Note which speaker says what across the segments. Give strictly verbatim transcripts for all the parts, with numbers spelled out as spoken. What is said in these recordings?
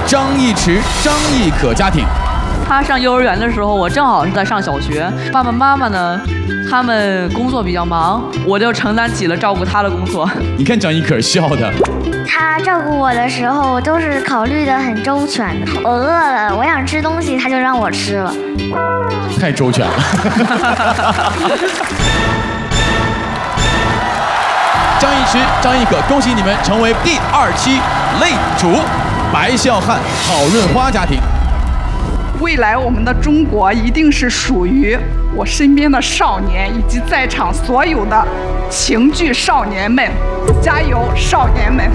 Speaker 1: 张一驰、张亦可家庭。
Speaker 2: 他上幼儿园的时候，我正好是在上小学，爸爸妈妈呢，他们工作比较忙，我就承担起了照顾他的工作。
Speaker 1: 你看张亦可笑的。
Speaker 3: 他照顾我的时候都是考虑得很周全的。我饿了，我想吃东西，他就让我吃了。
Speaker 1: 太周全了。张一驰、张亦可，恭喜你们成为第二期擂主白孝汉、郝润花家庭。
Speaker 4: 未来我们的中国一定是属于我身边的少年以及在场所有的情剧少年们，加油，少年们！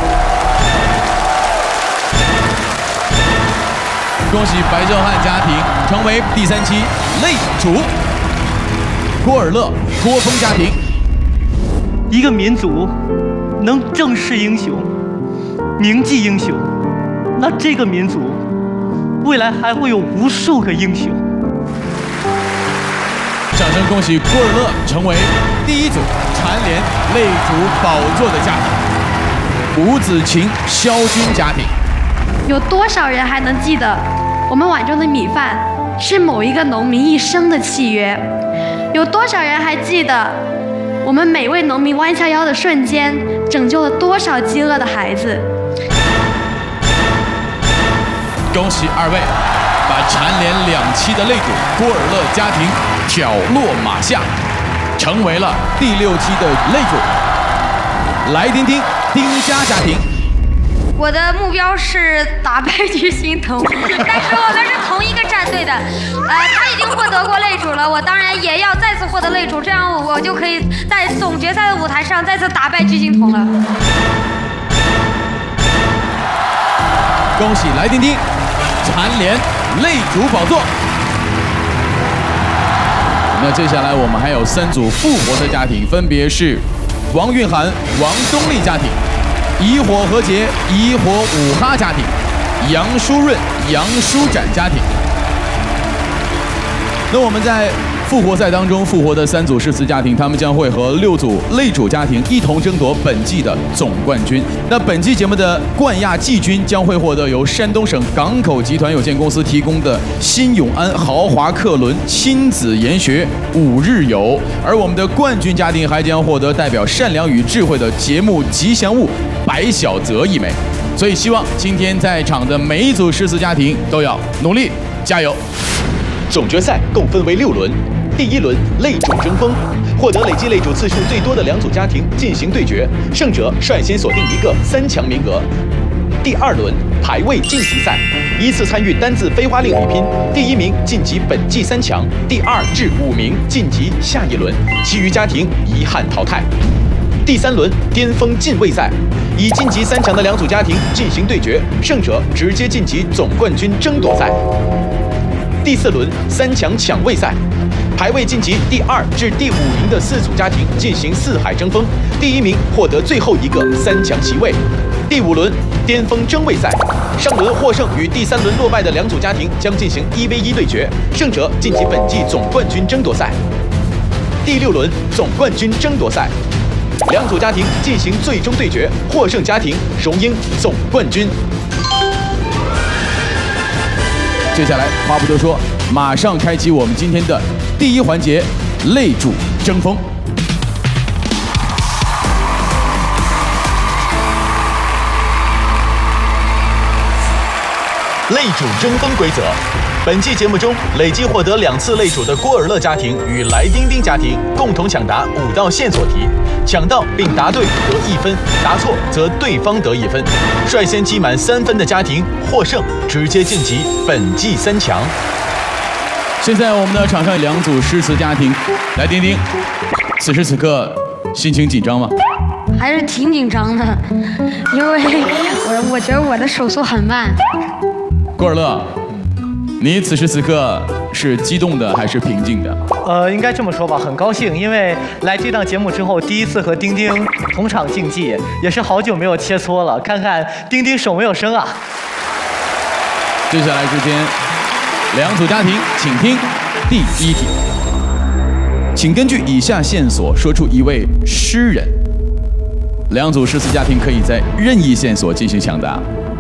Speaker 1: 恭喜白孝汉家庭成为第三期擂主。郭尔乐、郭峰家庭。
Speaker 5: 一个民族能正视英雄、铭记英雄，那这个民族未来还会有无数个英雄。
Speaker 1: 掌声恭喜郭尔乐成为第一组蝉联擂主宝座的家庭。吴子晴、肖军家庭。
Speaker 6: 有多少人还能记得我们碗中的米饭是某一个农民一生的契约？有多少人还记得我们每位农民弯下腰的瞬间拯救了多少饥饿的孩子？
Speaker 1: 恭喜二位，把蝉联两期的擂主郭尔乐家庭挑落马下，成为了第六期的擂主来丁丁、丁家家庭。
Speaker 7: 我的目标是打败巨星腾，但是我们是同一个战队的。呃，他已经获得过擂主了，我当然也要再次获得擂主，这样我就可以在总决赛的舞台上再次打败巨星腾了。
Speaker 1: 恭喜来丁丁蝉联擂主宝座。那接下来我们还有三组复活的家庭，分别是王韵涵、王东丽家庭。以火和解、以火五哈家庭，杨舒润、杨舒展家庭。那我们在复活赛当中复活的三组诗词家庭，他们将会和六组擂主家庭一同争夺本季的总冠军。那本期节目的冠亚季军将会获得由山东省港口集团有限公司提供的新永安豪华客轮亲子研学五日游，而我们的冠军家庭还将获得代表善良与智慧的节目吉祥物白小泽一枚。所以希望今天在场的每一组诗词家庭都要努力加油。
Speaker 8: 总决赛共分为六轮，第一轮擂主争锋，获得累计擂主次数最多的两组家庭进行对决，胜者率先锁定一个三强名额。第二轮排位晋级赛，依次参与单字飞花令比拼，第一名晋级本季三强，第二至五名晋级下一轮，其余家庭遗憾淘汰。第三轮巅峰进位赛，以晋级三强的两组家庭进行对决，胜者直接晋级总冠军争夺赛。第四轮三强抢位赛，排位晋级第二至第五名的四组家庭进行四海争锋，第一名获得最后一个三强席位。第五轮巅峰争位赛，上轮获胜与第三轮落败的两组家庭将进行一 v 一对决，胜者晋级本季总冠军争夺赛。第六轮总冠军争夺赛，两组家庭进行最终对决，获胜家庭荣膺总冠军。
Speaker 1: 接下来话不多说，马上开启我们今天的第一环节——擂主争锋。
Speaker 8: 擂主争锋规则：本期节目中，累计获得两次擂主的郭尔乐家庭与来丁丁家庭共同抢答五道线索题，抢到并答对得一分，答错则对方得一分。率先积满三分的家庭获胜，直接晋级本季三强。
Speaker 1: 现在我们的场上有两组诗词家庭，来丁丁，此时此刻心情紧张吗？
Speaker 7: 还是挺紧张的，因为我我觉得我的手速很慢。
Speaker 1: 郭尔乐，你此时此刻是激动的还是平静的？
Speaker 5: 呃，应该这么说吧，很高兴，因为来这档节目之后，第一次和丁丁同场竞技，也是好久没有切磋了。看看丁丁手没有生啊！
Speaker 1: 接下来时间，两组家庭，请听第一题，请根据以下线索说出一位诗人。两组诗词家庭可以在任意线索进行抢答。